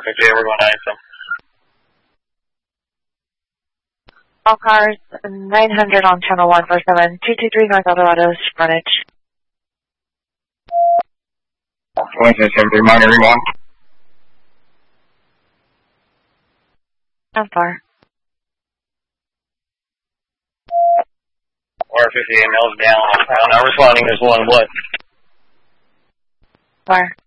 R58, we're going to ISO. All cars, 900 on channel 147, 223 North Eldorado, frontage. 173, minor rewind. How far? R58 mills down. Now responding is 1 what? Where?